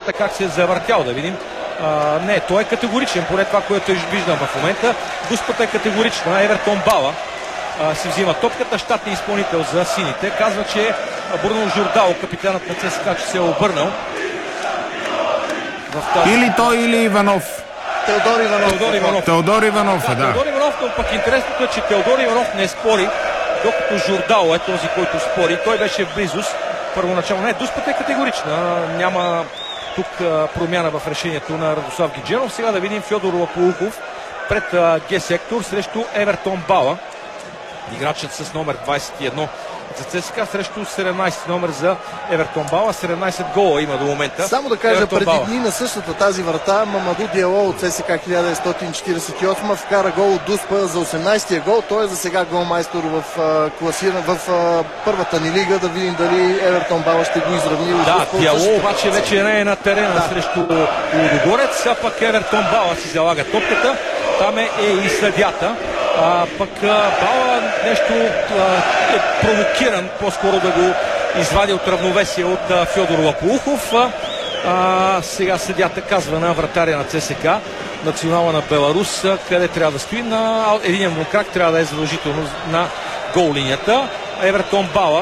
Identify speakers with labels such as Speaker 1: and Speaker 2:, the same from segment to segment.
Speaker 1: нещата как се е завъртял, да видим. Не, той е категоричен, поне това, което виждам в момента. Дуспата е категорична. Евертон Бала си взима топката. Щатният изпълнител за сините казва, че Бруно Жордао, капитанът на ЦСКА, че се е обърнал.
Speaker 2: Или той, или Иванов.
Speaker 1: Теодор Иванов.
Speaker 2: Теодор Иванов, да.
Speaker 1: Теодор Иванов, но пък интересното е, че Теодор Иванов не спори, докато Жордао е този, който спори. Той беше в близост. Първоначално не, дуспата е категорична. Няма тук промяна в решението на Радослав Гидженов. Сега да видим Фьодор Лапоухов пред Г-сектор срещу Евертон Бала. Играчът с номер 21 за ЦСКА срещу 17 номер за Евертон Бала. 17 гола има до момента.
Speaker 3: Само да кажа, преди дни на същата тази врата Мамаду Диало от ЦСКА 1948 вкара гол от Дуспа за 18-тия гол. Той е за сега голмайстор в първата ни лига. Да видим дали Евертон Бала ще го изравни.
Speaker 1: Да, Диало обаче вече не е на терена срещу Лудогорец, а пък Евертон Бала си залага топката. Там е и съдята. Пък Бала нещо е провокиран по-скоро да го извади от равновесие от Фьодор Лапоухов. Сега съдята казва на вратаря на ЦСКА, национала на Беларус, къде трябва да стои. На един му крак трябва да е задължително на гол линията. Евертон Бала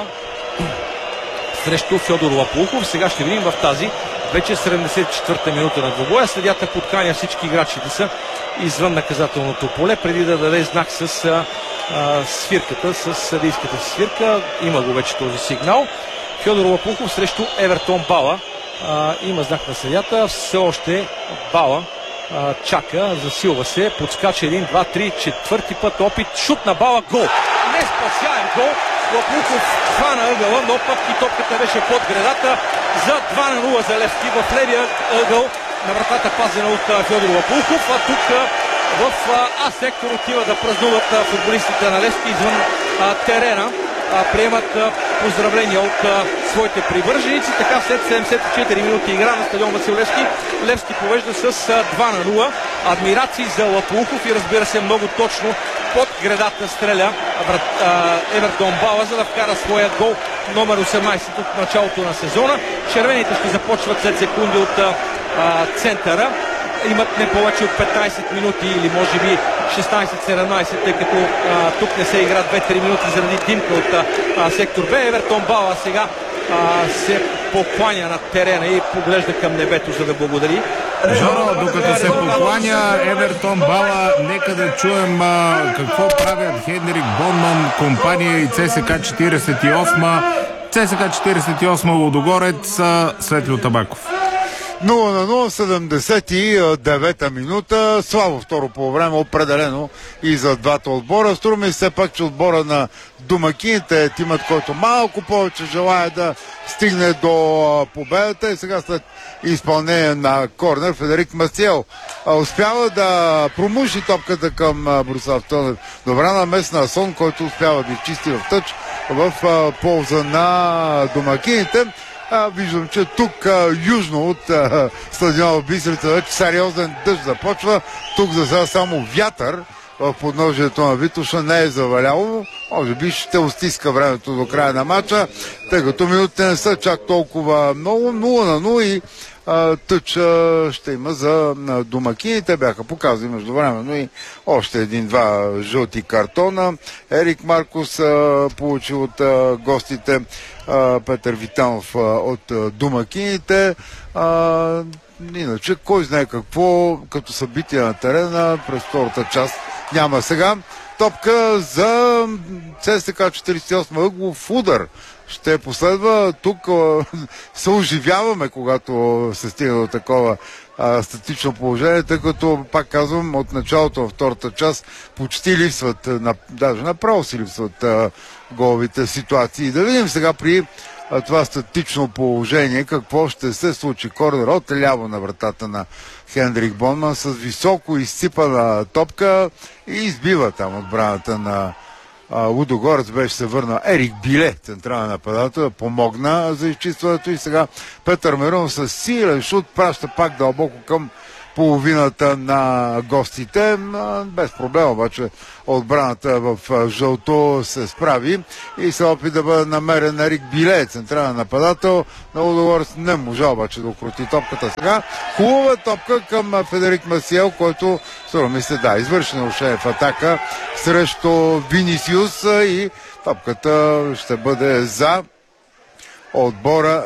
Speaker 1: срещу Фьодор Лапоухов. Сега ще видим в тази вече 74-та минута на двобоя. Съдята подканя всички играчи да са извън наказателното поле, преди да даде знак с свирката, с съдийската свирка. Има го вече този сигнал. Фьодор Лапоухов срещу Евертон Бала. Има знак на съдята. Все още Бала чака, засилва се, подскача 1, 2, 3, четвърти път опит, шут на Бала, гол. Не спасяем гол. Лапоухов хвана ъгъла, но пък и топката беше под гредата за 2-0 за Левски в левия ъгъл на вратата, пазена от Фьодор Лапоухов. А тук в А-сектор отива да празнуват футболистите на Левски извън терена. Приемат поздравления от своите привърженици. Така след 74 минути игра на стадион Васил Левски, Левски повежда с 2-0. Адмирации за Лапоухов и разбира се много точно под гредата стреля Евертон Бала, за да вкара своя гол номер 18 от началото на сезона. Червените ще започват след секунди от центъра. Имат не повече от 15 минути или може би 16-17, тъй като тук не се игра 2-3 минути заради димка от сектор Б. Евертон Бала сега се покланя на терена и поглежда към небето, за да благодари.
Speaker 2: Жоро, докато се покланя Евертон Бала, нека да чуем какво правят Хенрик Бонман, компания и ЦСКА 48. ЦСКА 48 Лудогорец, Светлио Табаков.
Speaker 4: 0-0, 79-та минута. Слабо второ по време, определено и за двата отбора. Струва ми се пак, че отбора на домакините е тимът, който малко повече желая да стигне до победата. И сега след изпълнение на корнер Федерик Масиел успява да промуши топката към Борислав Тонев. Добра намесна на Сон, който успява да изчисти в тъч в полза на домакините. Виждам, че тук южно от стадиона в Бисерица вече сериозен дъжд започва. Тук за сега само вятър в подножието на Витоша не е заваляло. Може би ще остиска времето до края на матча, тъй като минутите не са чак толкова много. 0-0 и тъч ще има за домакините. Бяха показани междувременно и още един-два жълти картона. Ерик Маркус получи от гостите, Петър Витанов от домакините. Иначе кой знае какво като събитие на терена през втората част няма. Сега топка за ЦСКА 48 ъглов удар ще последва. Тук се оживяваме, когато се стига до такова статично положение, тъй като, пак казвам, от началото във втората част почти липсват, даже направо си липсват головите ситуации. Да видим сега при това статично положение какво ще се случи. Корнер от ляво на вратата на Хендрик Бонман с високо изсипана топка и избива там отбраната на Лудогорец. Беше се върна Ерик Биле, централен нападател, помогна за изчистването и сега Петър Миронов с силен шут праща пак дълбоко към половината на гостите. Без проблем обаче отбраната в жълто се справи и се опит да бъде намерен Ерик Биле, централен нападател. На Лудогорец не можа обаче да укроти топката сега. Хубава топка към Федерик Масиел, който струва ми се, извърши нарушение в атака срещу Винисиус и топката ще бъде за отбора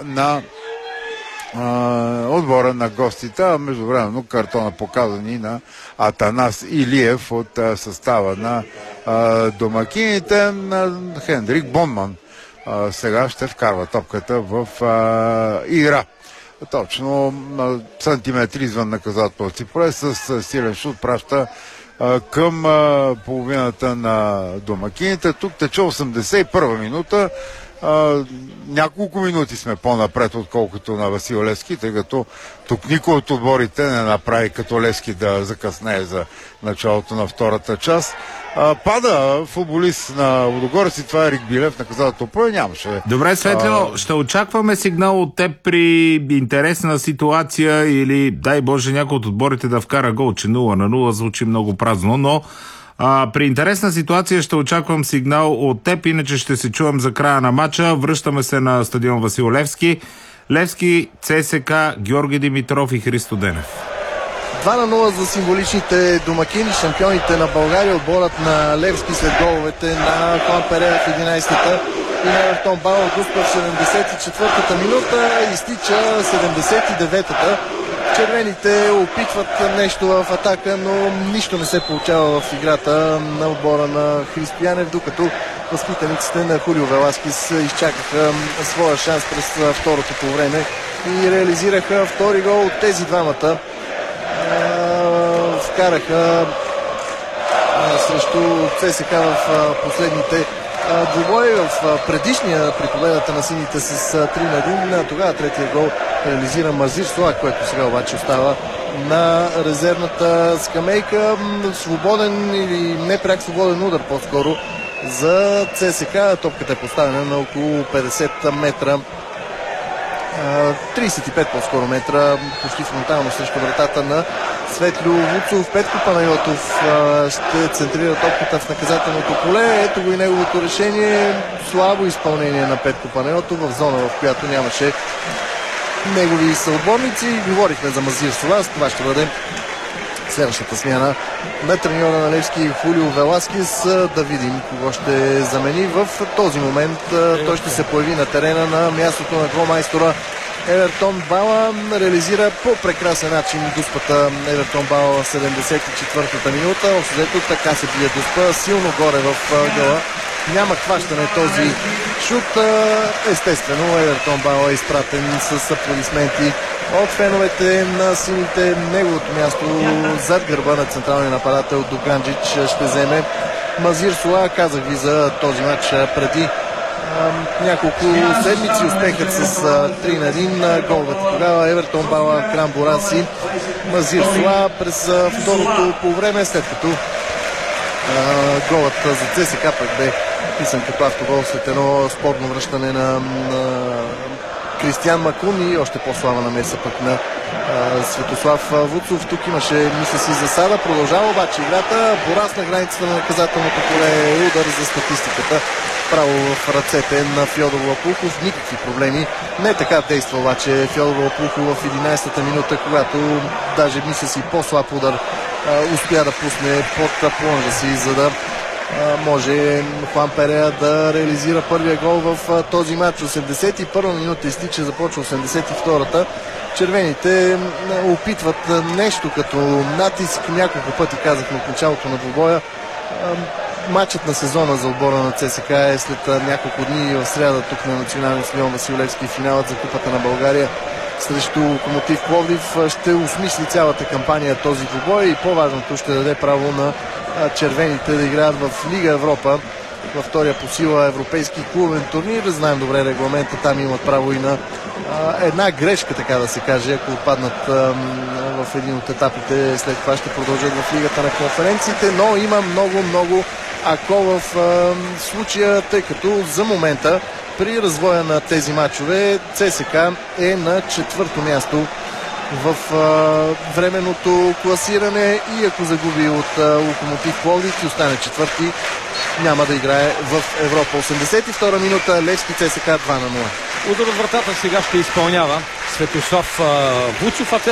Speaker 4: на гостите, а междувременно картона показани на Атанас Илиев от състава на домакините. Хендрик Бонман сега ще вкарва топката в игра. Точно сантиметри извън наказателното поле с силен шут праща към половината на домакините. Тук тече 81-а минута. Няколко минути сме по-напред, отколкото на Васил Левски, тъй като тук никой от отборите не направи като Левски да закъснее за началото на втората част. Пада футболист на Лудогорец и това е Ерик Билев, наказателното поле нямаше.
Speaker 2: Добре, Светлио, ще очакваме сигнал от теб при интересна ситуация или, дай Боже, някой от отборите да вкара гол, че 0-0 звучи много празно, но при интересна ситуация ще очаквам сигнал от теб, иначе ще се чуем за края на матча. Връщаме се на стадион Васил Левски. Левски, ЦСК, Георги Димитров и Христо Денев.
Speaker 3: 2-0 за символичните домакини, шампионите на България, отборът на Левски след головете на Хуан Перея в 11-та и на Евертон Бауър Дуспа в 74-та минута, изтича 79-та. Червените опитват нещо в атака, но нищо не се получава в играта на отбора на Христо Янев, докато възпитаниците на Хулио Веласкис изчакаха своя шанс през второто по време и реализираха втори гол. От тези двамата вкараха срещу ЦСКА в последните двубой. В предишния при победата на сините с 3-1, тогава третия гол реализира Мазир Суак, което сега обаче остава на резервната скамейка. Свободен или непряк свободен удар по-скоро за ЦСКА. Топката е поставена на около 50 метра. 35 по-скоро метра, почти фронтално срещу вратата на Светлю Вуцов. Петко Панайотов ще центрира топката в наказателното поле. Ето го и неговото решение. Слабо изпълнение на Петко Панайотов в зона, в която нямаше негови съотборници. Говорихме за Мазир Солас. Това ще бъде следващата смяна на треньора на Левски Хулио Веласкис. Да видим кого ще замени. В този момент той ще се появи на терена на мястото на голмайстора Евертон Бала. Реализира по прекрасен начин Дуспата Евертон Бала в 74-та минута. Общо така се бие Дуспа силно горе в гъла. Няма хващане този шут. Естествено, Евертон Бала е изпратен с аплодисменти от феновете на сините. Неговото място зад гърба на централния нападател Дуганджич ще вземе Мазир Суа. Казах ви за този матч преди няколко седмици. Успехът с 3-1. Головете тогава Евертон Бала, Кран Бораси, Мазир Суа през второто по време, след като голът за ЦСКА пък бе писан като автогол след едно спорно връщане на Кристиан Макун и още по-слава намеса пък на Светослав Вуцов. Тук имаше, мисля си, засада. Продължава обаче играта. Борас на границата на наказателното поле. Удар за статистиката. Право в ръцете на Фьодор Лопухов. Никакви проблеми. Не така действа обаче Фьодор Лопухов в 11-та минута, когато даже, мисля си, по-слаб удар успя да пусне под плонжа си, за да може Хуан Перея да реализира първия гол в този матч. 81-та минута изтича, започва 82-та. Червените опитват нещо като натиск. Няколко пъти казахме от началото на двубоя. Матчът на сезона за отбора на ЦСКА е след няколко дни в сряда тук на националния стадион Васил Левски. Финалът за Купата на България срещу Локомотив Пловдив ще осмисли цялата кампания този двубой и по-важното ще даде право на червените да играят в Лига Европа, във втория по сила европейски клубен турнир. Знаем добре регламента, там имат право и на една грешка, така да се каже, ако отпаднат в един от етапите, след това ще продължат в Лигата на конференциите, но има много ако в случая, тъй като за момента при развоя на тези матчове ЦСКА е на четвърто място в временното класиране и ако загуби от Локомотив Пловдив и остане четвърти, няма да играе в Европа. 82-а минута, Левски ЦСКА 2-0.
Speaker 1: Удар от вратата сега ще изпълнява Светослав Вуцов,